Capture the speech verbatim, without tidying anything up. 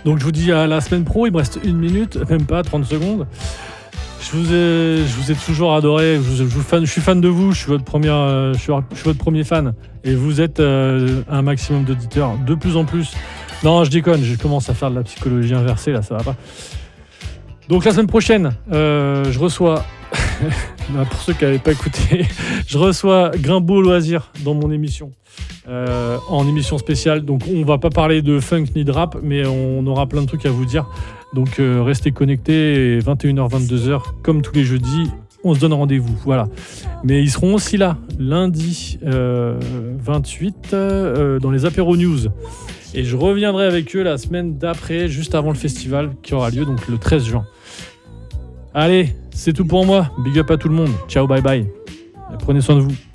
Donc je vous dis à la semaine pro, il me reste une minute, même pas, trente secondes. Je vous ai, je vous ai toujours adoré, je, vous, je, vous fan, je suis fan de vous, je suis votre, première, euh, je suis, je suis votre premier fan. Et vous êtes euh, un maximum d'auditeurs, de plus en plus. Non, je déconne, je commence à faire de la psychologie inversée, là, ça va pas. Donc la semaine prochaine, euh, je reçois, pour ceux qui n'avaient pas écouté, je reçois Grimbaud Loisir dans mon émission, euh, en émission spéciale. Donc on va pas parler de funk ni de rap, mais on aura plein de trucs à vous dire. Donc euh, restez connectés, vingt et une heures vingt-deux heures, comme tous les jeudis, on se donne rendez-vous. Voilà. Mais ils seront aussi là, lundi euh, vingt-huit, euh, dans les apéros news. Et je reviendrai avec eux la semaine d'après, juste avant le festival qui aura lieu, donc le treize juin. Allez, c'est tout pour moi. Big up à tout le monde. Ciao, bye bye. Et prenez soin de vous.